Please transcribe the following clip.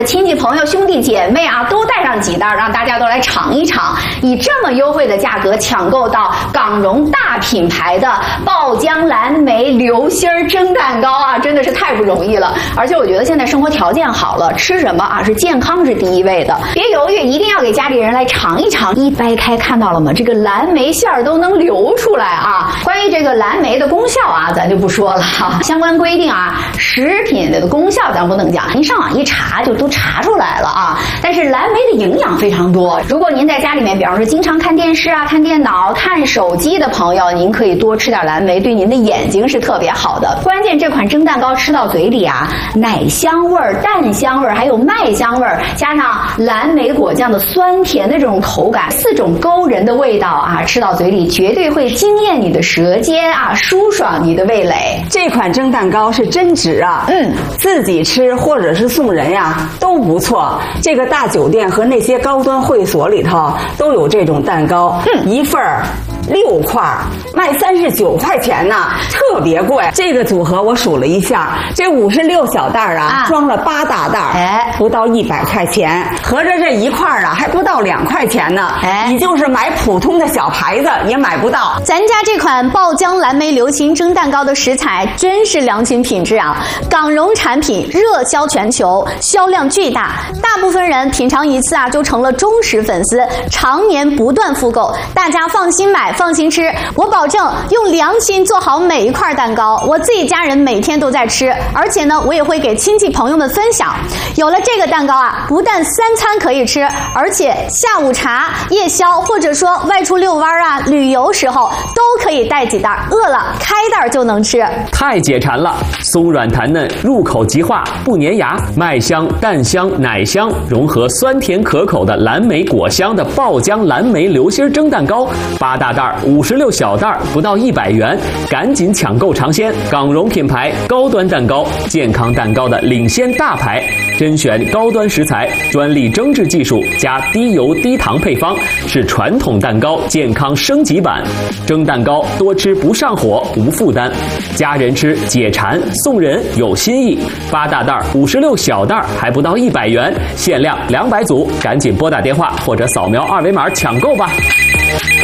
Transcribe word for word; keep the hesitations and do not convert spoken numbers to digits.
亲戚朋友兄弟姐妹啊都带上几袋，让大家都来尝一尝，以这么优惠的价格抢购到港荣大品牌的爆浆蓝莓流心蒸蛋糕啊，真的是太不容易了。而且我觉得现在生活条件好了，吃什么啊是健康是第一位的，别犹豫，一定要给家里人来尝一尝。一掰开看到了吗？这个蓝莓馅儿都能流出来啊！关于这个蓝莓的功效啊，咱就不说了哈，相关规定啊，食品的功效咱不能讲，您上网一查就都查出来了啊。但是蓝莓的营养非常多，如果您在家里面，比方说经常看电视啊、看电脑、看手机的朋友，您可以多吃点蓝莓，对您的眼睛是特别好的。关键这款蒸蛋糕吃到嘴里啊，奶香味儿、蛋香味儿，还有麦香味儿，加上蓝莓果酱的酸甜的这种口感，四种勾人的味道啊，吃到嘴里绝对会惊艳你的舌尖啊，舒爽你的味蕾。 这款蒸蛋糕是真值啊，嗯，自己吃或者是送人呀都不错。这个大酒店和那些高端会所里头都有这种蛋糕，嗯，一份儿六块，卖三十九块钱呢，特别贵。这个组合我数了一下，这五十六小袋啊，啊装了八大袋，哎，不到一百块钱，合着这一块啊还不到两块钱呢，哎，你就是买普通的小牌子也买不到。 咱家这款爆浆蓝莓流心蒸蛋糕的食材真是良心品质啊！港荣产品热销全球，销量巨大，大部分人品尝一次啊就成了忠实粉丝，常年不断复购。大家放心买，放心吃，我保证用良心做好每一块蛋糕，我自己家人每天都在吃，而且呢，我也会给亲戚朋友们分享。有了这个蛋糕啊，不但三餐可以吃，而且下午茶、夜宵或者说外出遛弯啊、旅游时候都可以带几袋，饿了开袋就能吃。 太解馋了，松软弹嫩，入口即化，不粘牙，麦香、蛋香、奶香融合酸甜可口的蓝莓果香的爆浆蓝莓流心蒸蛋糕，八大袋五十六小袋不到一百元，赶紧抢购尝鲜！港荣品牌高端蛋糕，健康蛋糕的领先大牌，甄选高端食材，专利蒸制技术加低油低糖配方，是传统蛋糕健康升级版。蒸蛋糕多吃不上火，无负担，家人吃解馋，送人有新意。八大袋五十六小袋还不到一百元，限量两百组，赶紧拨打电话或者扫描二维码抢购吧。